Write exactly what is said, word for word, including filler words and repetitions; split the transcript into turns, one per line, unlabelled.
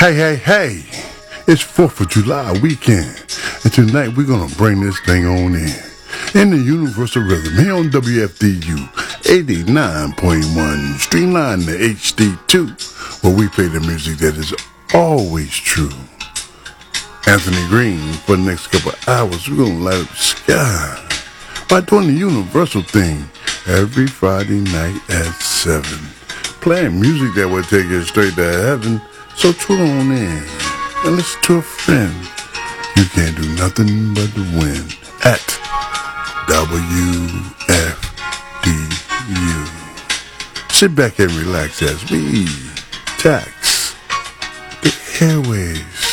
Hey, hey, hey, it's fourth of July weekend, and tonight we're going to bring this thing on in. In the Universal Rhythm, here on W F D U eighty-nine point one, streamline the H D two, where we play the music that is always true. Anthony Green, for the next couple of hours, we're going to light up the sky by doing the universal thing every Friday night at seven. Playing music that will take you straight to heaven. So tune on in and listen to a friend. You can't do nothing but win at W F D U. Sit back and relax as we tax the airwaves.